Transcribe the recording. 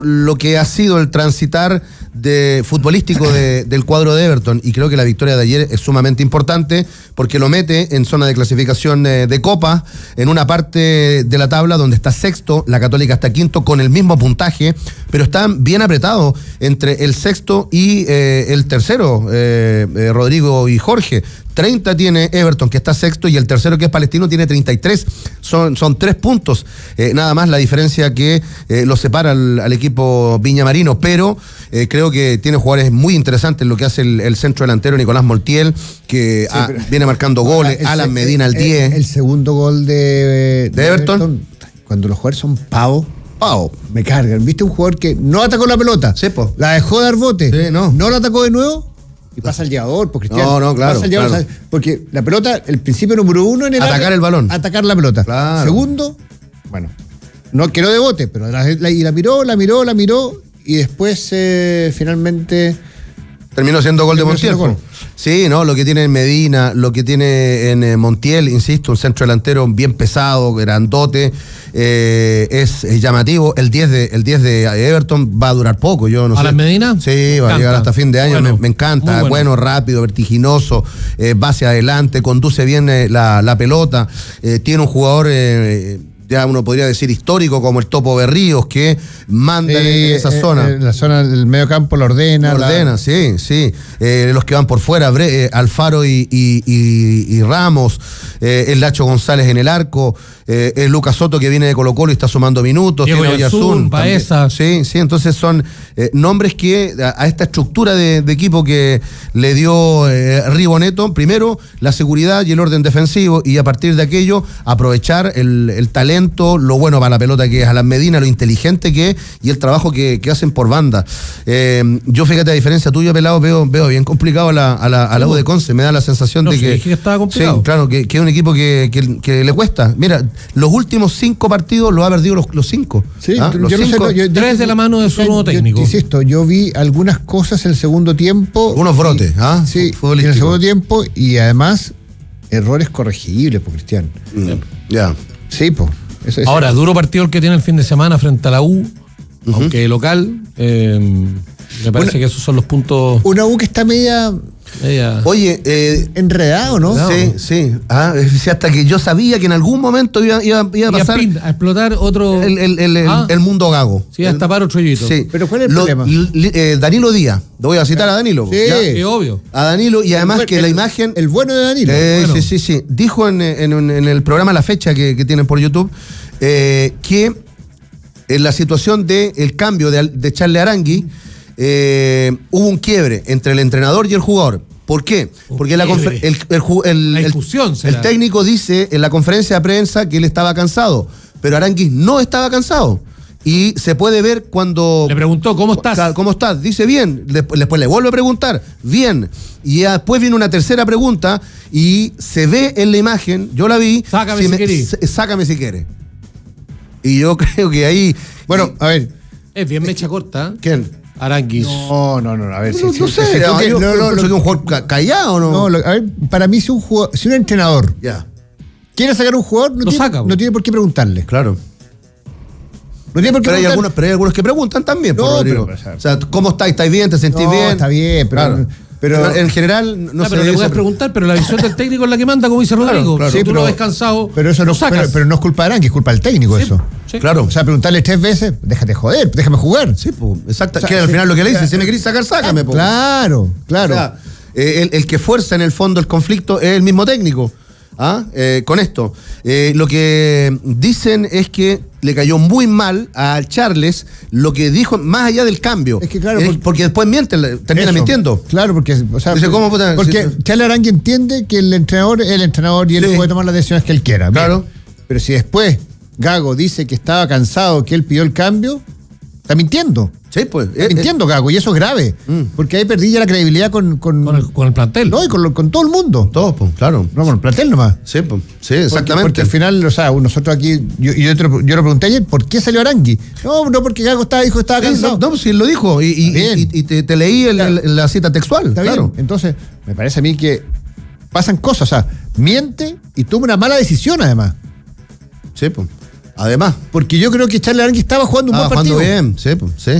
lo que ha sido el transitar futbolístico del cuadro de Everton, y creo que la victoria de ayer es sumamente importante porque lo mete en zona de clasificación de Copa, en una parte de la tabla donde está sexto, la Católica está quinto con el mismo puntaje, pero están bien apretados entre el sexto y el tercero, Rodrigo y Jorge. 30 tiene Everton, que está sexto, y el tercero, que es Palestino, tiene 33. Son 3 puntos, nada más la diferencia que lo separa al equipo viñamarino, pero creo que tiene jugadores muy interesantes, lo que hace el centro delantero Nicolás Montiel, que viene marcando goles, Alan Medina al 10. El segundo gol de Everton, cuando los jugadores son pavos, me cargan. ¿Viste un jugador que no atacó la pelota? Sí, po. La dejó dar bote, sí, no la atacó de nuevo y pasa al llevador, porque Cristian. Claro, pasa al llevador, claro. porque la pelota, el principio número 1 en el atacar área, el balón. Atacar la pelota. Claro. Segundo, bueno, no quedó de bote, pero la miró, y después finalmente terminó siendo gol de Montiel. Sí, no, lo que tiene en Medina, lo que tiene en Montiel, insisto, un centro delantero bien pesado, grandote, es llamativo. El 10 de Everton va a durar poco, yo no sé. ¿Alan Medina? Sí, va a llegar hasta fin de año, bueno, me encanta, bueno, rápido, vertiginoso, va hacia adelante, conduce bien la pelota, tiene un jugador... ya uno podría decir histórico, como el Topo Berríos, que manda en esa zona. La zona del medio campo la ordena. Sí. Los que van por fuera, Alfaro y Ramos, el Nacho González en el arco, el Lucas Soto, que viene de Colo-Colo y está sumando minutos, Diego tiene Oyarzún, Baeza. Sí, entonces son nombres que a esta estructura de equipo que le dio Riboneto, primero la seguridad y el orden defensivo, y a partir de aquello aprovechar el talento, lo bueno para la pelota que es Alan Medina, lo inteligente que es y el trabajo que hacen por banda. Yo, fíjate, a diferencia tuya, Pelado, veo bien complicado a la U de Conce. Me da la sensación de que... dije que estaba complicado. Sí, claro, que es un equipo que le cuesta. Mira, los últimos 5 partidos los ha perdido los 5. Sí, los yo 5. no sé, 3 de la mano de su nuevo técnico. Insisto, yo vi algunas cosas el segundo tiempo. Unos brotes, sí, en el segundo tiempo, y además errores corregibles, por Cristian. Ya. Sí, pues. Ahora, duro partido el que tiene el fin de semana frente a la U, aunque local. Me parece que esos son los puntos. Una U que está media Oye, enredado, ¿no? Sí. Hasta que yo sabía que en algún momento iba a pasar a explotar otro. el mundo gago. Sí, a tapar otro hoyito. Sí. Pero ¿cuál es el problema? Danilo Díaz. Lo voy a citar a Danilo. Sí, es obvio. A Danilo, y además que la imagen. El bueno de Danilo. Bueno. Sí. Dijo en el programa La Fecha que tienen por YouTube que en la situación del cambio de Charles Arangui hubo un quiebre entre el entrenador y el jugador. ¿Por qué? Porque el técnico dice en la conferencia de prensa que él estaba cansado, pero Aránguiz no estaba cansado. Y se puede ver cuando... Le preguntó, ¿cómo estás? ¿Cómo estás? Dice, bien. Después le vuelve a preguntar, bien. Y después viene una tercera pregunta y se ve en la imagen, yo la vi... Sácame si querés. Y yo creo que ahí... Bueno, a ver... Es bien mecha corta. ¿Quién? Aránguiz. No, a ver, no sé, yo un jugador callado, ¿no? No, a ver, para mí si un entrenador quiere sacar un jugador, no tiene por qué preguntarle. Claro. No tiene por qué preguntarle. Pero hay algunos que preguntan también, Rodrigo. O sea, ¿cómo estáis? ¿Estáis bien? ¿Te sentís bien? Está bien, pero en general no se pero le puedes preguntar, pero la visión del técnico es la que manda, como dice Rodrigo. Claro, si tú lo ves cansado, pero eso no es culpa de Aránguiz, es culpa del técnico, eso. Sí. Claro. O sea, preguntarle 3 veces, déjate joder, déjame jugar. Sí, pues, exacto. O sea, que al final lo que le dice, si me querés sacar, sácame, pues. Claro. O sea, el que fuerza en el fondo el conflicto es el mismo técnico. Con esto. Lo que dicen es que le cayó muy mal a Charles lo que dijo, más allá del cambio. Es que claro, porque después termina mintiendo. Claro, porque dice, ¿cómo porque Charles Aránguiz entiende que el entrenador es el entrenador y él puede tomar las decisiones que él quiera. Claro. Pero si después Gago dice que estaba cansado, que él pidió el cambio, está mintiendo. Sí, pues. Entiendo, Gago, y eso es grave. Porque ahí perdí ya la credibilidad con el plantel. No, y con todo el mundo. Todos, pues, claro. No, con el plantel nomás. Sí, pues. Sí, exactamente. Porque al final, o sea, nosotros aquí, yo lo pregunté ayer, ¿por qué salió Aránguiz? No, porque Gago dijo que estaba cansado. No, pues sí, él lo dijo. Y te leí la cita textual. Está bien. Entonces, me parece a mí que pasan cosas. O sea, miente y toma una mala decisión, además. Sí, pues. Además. Porque yo creo que Charles Arangui estaba jugando un buen partido. Jugando bien, sí, pues, sí.